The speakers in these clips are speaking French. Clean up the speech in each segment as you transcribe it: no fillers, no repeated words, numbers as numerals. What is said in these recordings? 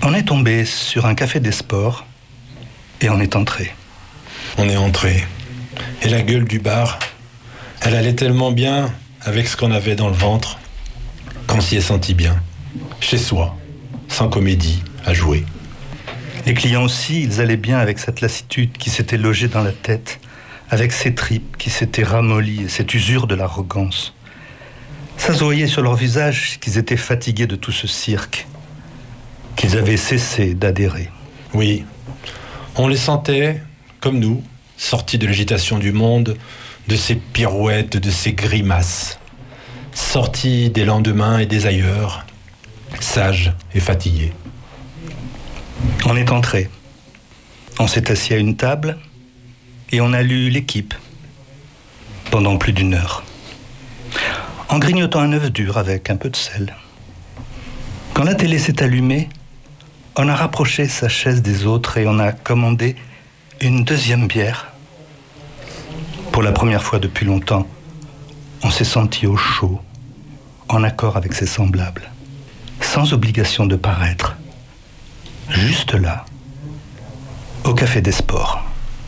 On est tombé sur un café des sports et on est entré. On est entré. Et la gueule du bar, elle allait tellement bien avec ce qu'on avait dans le ventre qu'on s'y est senti bien. Chez soi, sans comédie, à jouer. Les clients aussi, ils allaient bien avec cette lassitude qui s'était logée dans la tête, avec ces tripes qui s'étaient ramollies et cette usure de l'arrogance. Ça se voyait sur leur visage qu'ils étaient fatigués de tout ce cirque, qu'ils avaient cessé d'adhérer. Oui, on les sentait, comme nous, sortis de l'agitation du monde, de ces pirouettes, de ces grimaces, sortis des lendemains et des ailleurs, sages et fatigués. On est entré. On s'est assis à une table et on a lu L'équipe pendant plus d'1 heure. En grignotant un œuf dur avec un peu de sel. Quand la télé s'est allumée, on a rapproché sa chaise des autres et on a commandé une 2e bière. Pour la première fois depuis longtemps, on s'est senti au chaud, en accord avec ses semblables, sans obligation de paraître. Juste là, au Café des Sports.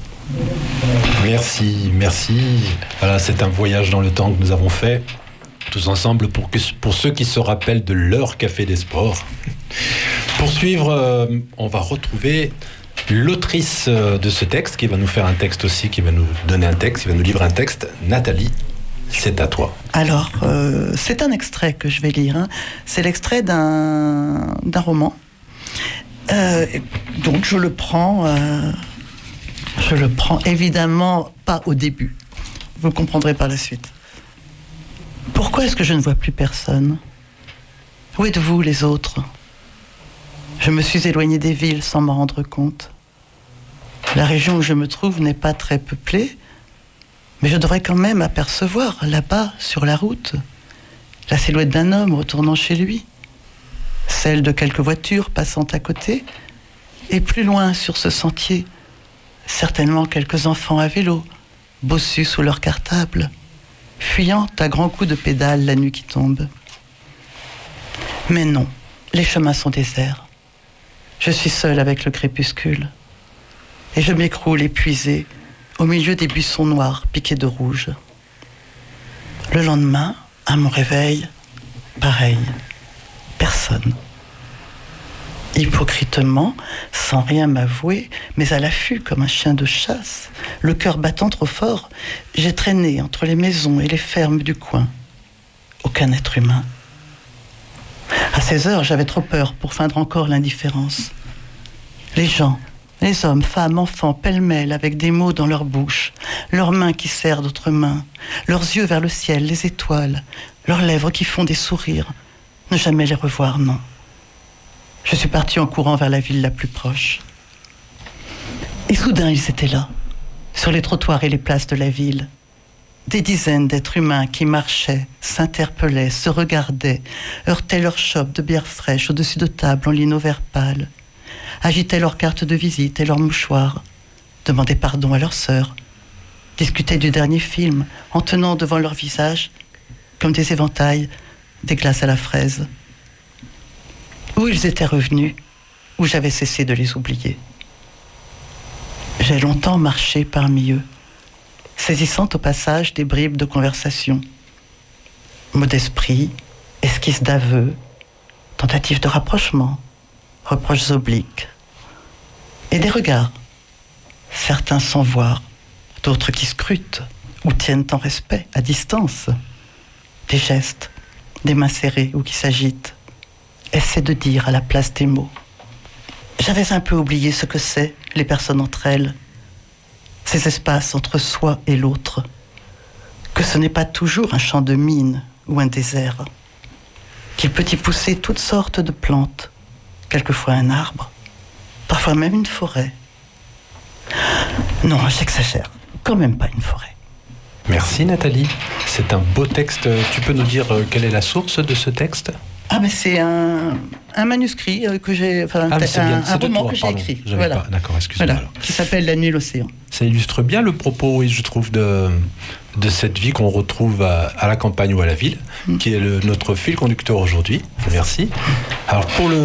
Merci. Voilà, c'est un voyage dans le temps que nous avons fait, tous ensemble, pour ceux qui se rappellent de leur Café des Sports. Pour suivre, on va retrouver l'autrice de ce texte, qui va nous faire un texte aussi, qui va nous donner un texte, qui va nous livrer un texte. Nathalie, c'est à toi. Alors, c'est un extrait que je vais lire. Hein. C'est l'extrait d'un roman. Donc je le prends évidemment pas au début. Vous comprendrez par la suite. Pourquoi est-ce que je ne vois plus personne ? Où êtes-vous les autres ? Je me suis éloignée des villes sans m'en rendre compte. La région où je me trouve n'est pas très peuplée, mais je devrais quand même apercevoir là-bas sur la route la silhouette d'un homme retournant chez lui. Celle de quelques voitures passant à côté, et plus loin sur ce sentier, certainement quelques enfants à vélo, bossus sous leur cartable, fuyant à grands coups de pédale la nuit qui tombe. Mais non, les chemins sont déserts. Je suis seule avec le crépuscule, et je m'écroule épuisée au milieu des buissons noirs piqués de rouge. Le lendemain, à mon réveil, pareil. Personne. Hypocritement, sans rien m'avouer, mais à l'affût comme un chien de chasse, le cœur battant trop fort, j'ai traîné entre les maisons et les fermes du coin. Aucun être humain. À 16 heures, j'avais trop peur pour feindre encore l'indifférence. Les gens, les hommes, femmes, enfants, pêle-mêle, avec des mots dans leur bouche, leurs mains qui serrent d'autres mains, leurs yeux vers le ciel, les étoiles, leurs lèvres qui font des sourires. Ne jamais les revoir, non. Je suis partie en courant vers la ville la plus proche. Et soudain, ils étaient là, sur les trottoirs et les places de la ville. Des dizaines d'êtres humains qui marchaient, s'interpellaient, se regardaient, heurtaient leurs chopes de bière fraîche au-dessus de tables en lino vert pâle, agitaient leurs cartes de visite et leurs mouchoirs, demandaient pardon à leurs sœurs, discutaient du dernier film en tenant devant leur visage, comme des éventails, des glaces à la fraise. Où ils étaient revenus, où j'avais cessé de les oublier. J'ai longtemps marché parmi eux, saisissant au passage des bribes de conversation. Mots d'esprit, esquisses d'aveux, tentatives de rapprochement, reproches obliques. Et des regards, certains sans voir, d'autres qui scrutent ou tiennent en respect, à distance. Des gestes, des mains serrées ou qui s'agitent, essaient de dire à la place des mots. J'avais un peu oublié ce que c'est, les personnes entre elles, ces espaces entre soi et l'autre, que ce n'est pas toujours un champ de mine ou un désert, qu'il peut y pousser toutes sortes de plantes, quelquefois un arbre, parfois même une forêt. Non, j'exagère, quand même pas une forêt. Merci Nathalie, c'est un beau texte. Tu peux nous dire quelle est la source de ce texte ? Ah, mais c'est un manuscrit que j'ai, enfin, un roman que j'ai écrit. Voilà. Pas. D'accord, excusez-moi. Voilà, qui s'appelle La nuit et l'océan. Ça illustre bien le propos, je trouve, de cette vie qu'on retrouve à la campagne ou à la ville, qui est notre fil conducteur aujourd'hui. Merci. Alors pour le